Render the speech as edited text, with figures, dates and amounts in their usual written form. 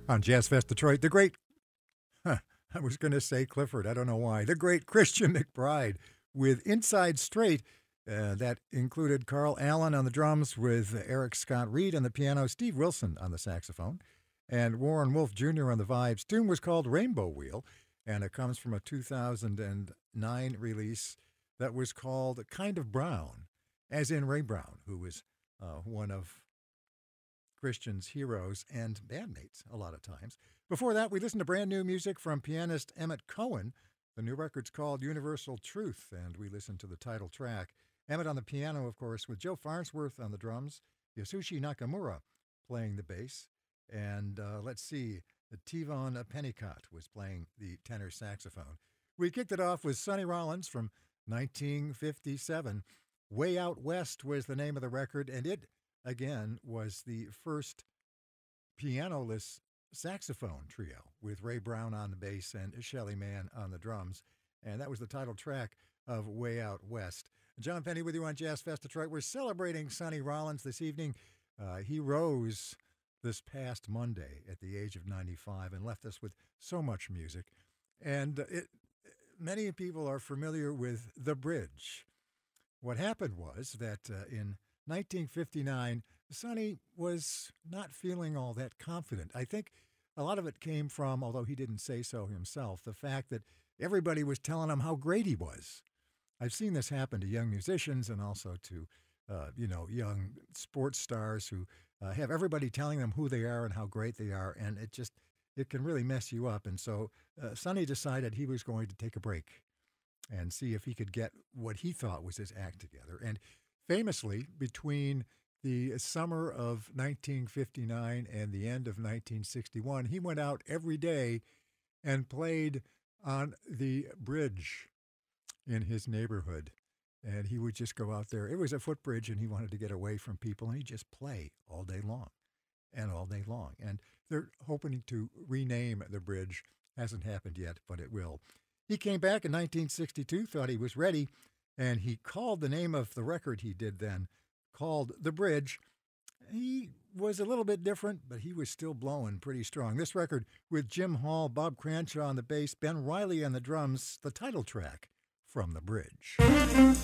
On Jazz Fest Detroit, the great, I was going to say Clifford, I don't know why, the great Christian McBride with Inside Straight. That included Carl Allen on the drums with Eric Scott Reed on the piano, Steve Wilson on the saxophone, and Warren Wolf Jr. on the vibes. Tune was called Rainbow Wheel, and it comes from a 2009 release that was called Kind of Brown, as in Ray Brown, who was one of Christian's heroes and bandmates a lot of times. Before that, we listened to brand new music from pianist Emmett Cohen. The new record's called Universal Truth, and we listened to the title track. Emmett on the piano, of course, with Joe Farnsworth on the drums, Yasushi Nakamura playing the bass, and let's see, Tivon Pennicott was playing the tenor saxophone. We kicked it off with Sonny Rollins from 1957. Way Out West was the name of the record, and it, again, was the first piano-less saxophone trio with Ray Brown on the bass and Shelly Manne on the drums, and that was the title track of Way Out West. John Penny with you on Jazz Fest Detroit. We're celebrating Sonny Rollins this evening. He rose this past Monday at the age of 95 and left us with so much music. And many people are familiar with The Bridge. What happened was that in 1959, Sonny was not feeling all that confident. I think a lot of it came from, although he didn't say so himself, the fact that everybody was telling him how great he was. I've seen this happen to young musicians and also to, young sports stars who have everybody telling them who they are and how great they are, and it can really mess you up. And so Sonny decided he was going to take a break and see if he could get what he thought was his act together. And famously, between the summer of 1959 and the end of 1961, he went out every day and played on the bridge in his neighborhood. And he would just go out there. It was a footbridge, and he wanted to get away from people, and he'd just play all day long and all day long. And they're hoping to rename the bridge. Hasn't happened yet, but it will. He came back in 1962, thought he was ready, and he called the name of the record he did then, called The Bridge. He was a little bit different, but he was still blowing pretty strong. This record with Jim Hall, Bob Cranshaw on the bass, Ben Riley on the drums, the title track from The Bridge.